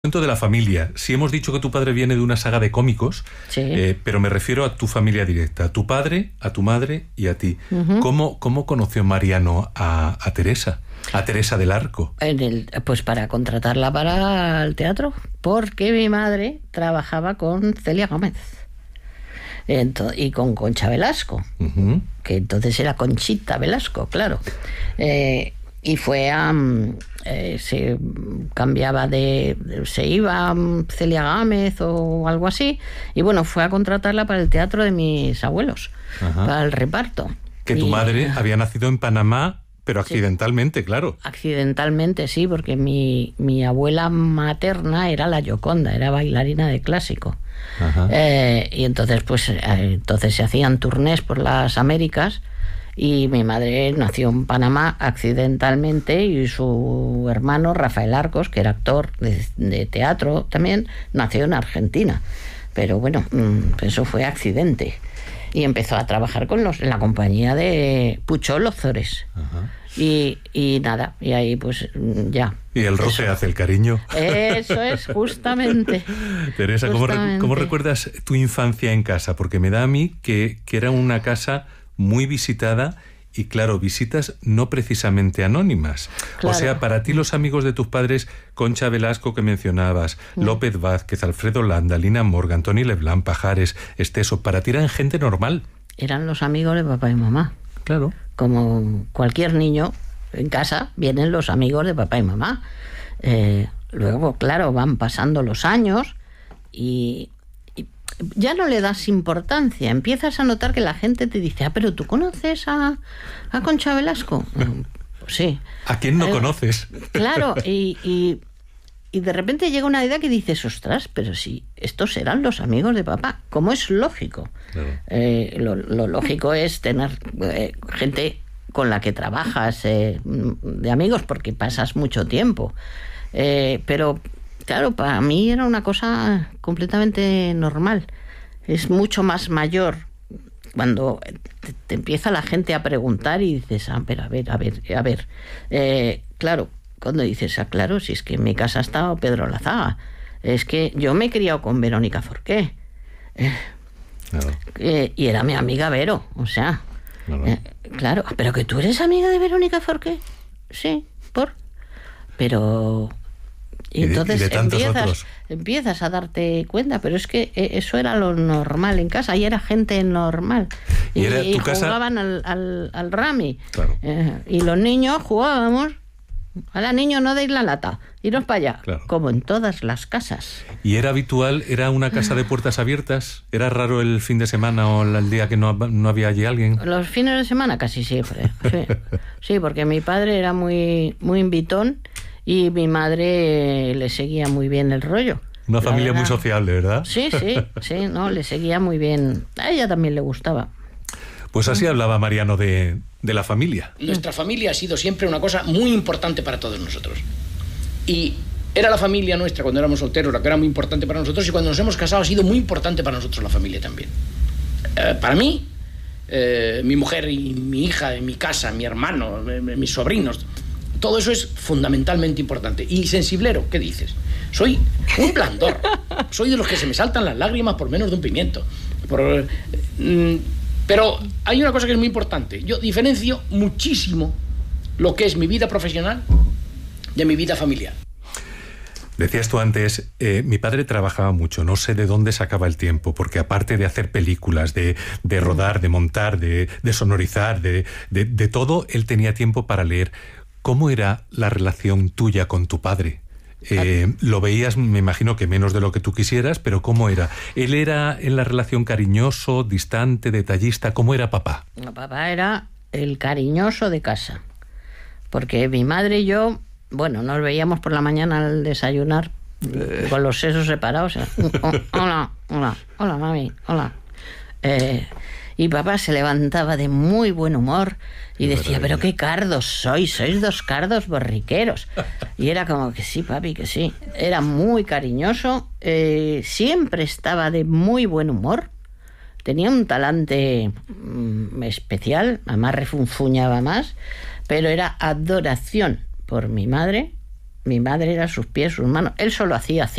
De la familia. Si hemos dicho que tu padre viene de una saga de cómicos, Sí. pero me refiero a tu familia directa, a tu padre, a tu madre y a ti. Ujú. ¿Cómo conoció Mariano a Teresa? A Teresa del Arco. Pues para contratarla para el teatro, porque mi madre trabajaba con Celia Gómez y con Concha Velasco, Ujú. que entonces era Conchita Velasco, claro. Y fue se cambiaba se iba a Celia Gámez o algo así, y bueno, fue a contratarla para el teatro de mis abuelos, Ajá. para el reparto. Que tu madre había nacido en Panamá, pero accidentalmente, claro. Accidentalmente, sí, porque mi abuela materna era la Gioconda, era bailarina de clásico. Ajá. Y entonces, entonces se hacían turnés por las Américas, y mi madre nació en Panamá accidentalmente, y su hermano Rafael Arcos, que era actor de teatro también, nació en Argentina. Pero bueno, eso fue accidente. Y empezó a trabajar en la compañía de Puchol Ozores. Ajá. Y nada, y ahí pues ya. Y el roce hace el cariño. Eso es, justamente. Teresa, Justamente. ¿cómo recuerdas tu infancia en casa? Porque me da a mí que era una casa muy visitada, y claro, visitas no precisamente anónimas. Claro. O sea, para ti los amigos de tus padres, Concha Velasco que mencionabas, López Vázquez, Alfredo Landa, Lina Morgan, Tony Leblanc, Pajares, Esteso, para ti eran gente normal. Eran los amigos de papá y mamá. Claro. Como cualquier niño, en casa vienen los amigos de papá y mamá. Luego, claro, van pasando los años y ya no le das importancia. Empiezas a notar que la gente te dice: pero ¿tú conoces a Concha Velasco? Pues sí. ¿A quién no conoces? Claro, y de repente llega una idea que dices: ostras, pero si estos eran los amigos de papá, como es lógico. Claro. Lo lógico es tener gente con la que trabajas, de amigos, porque pasas mucho tiempo. Pero claro, para mí era una cosa completamente normal. Es mucho más mayor cuando te empieza la gente a preguntar y dices: a ver. Claro, cuando dices: claro, si es que en mi casa ha estado Pedro Lazaga, es que yo me he criado con Verónica Forqué, Claro. y era mi amiga Vero, o sea, Claro. claro, pero que tú eres amiga de Verónica Forqué, sí, pero y entonces de tantos otros. empiezas a darte cuenta, pero es que eso era lo normal en casa, y era gente normal. Y era tu jugaban casa... al rami. Claro. Y los niños jugábamos. Ahora, niños, no deis la lata, iros para allá. Claro. Como en todas las casas. ¿Y era habitual? ¿Era una casa de puertas abiertas? ¿Era raro el fin de semana o el día que no había allí alguien? Los fines de semana casi siempre. Sí, sí, porque mi padre era muy, muy invitón, y mi madre le seguía muy bien el rollo. Una La familia muy verdad. sociable, ¿verdad? Sí, no, le seguía muy bien. A ella también le gustaba. Pues así hablaba Mariano de la familia. Nuestra familia ha sido siempre una cosa muy importante para todos nosotros. Y era la familia nuestra cuando éramos solteros la que era muy importante para nosotros, y cuando nos hemos casado ha sido muy importante para nosotros la familia también. Para mí, mi mujer y mi hija, mi casa, mi hermano, mis sobrinos, todo eso es fundamentalmente importante. Y sensiblero, ¿qué dices? Soy un blandor. Soy de los que se me saltan las lágrimas por menos de un pimiento. Pero hay una cosa que es muy importante. Yo diferencio muchísimo lo que es mi vida profesional de mi vida familiar. Decías tú antes, mi padre trabajaba mucho, no sé de dónde sacaba el tiempo, porque aparte de hacer películas, de rodar, de montar, de sonorizar, de todo, él tenía tiempo para leer. ¿Cómo era la relación tuya con tu padre? Lo veías, me imagino que menos de lo que tú quisieras, pero ¿cómo era? ¿Él era en la relación cariñoso, distante, detallista? ¿Cómo era papá? Papá era el cariñoso de casa, porque mi madre y yo, bueno, nos veíamos por la mañana al desayunar con los sesos separados. Hola, mami, hola. Y papá se levantaba de muy buen humor y decía: pero qué cardos sois dos cardos borriqueros. Y era como que sí, papi, que sí. Era muy cariñoso, siempre estaba de muy buen humor, tenía un talante especial, además refunfuñaba más, pero era adoración por mi madre Mi madre era sus pies, sus manos. Él solo hacía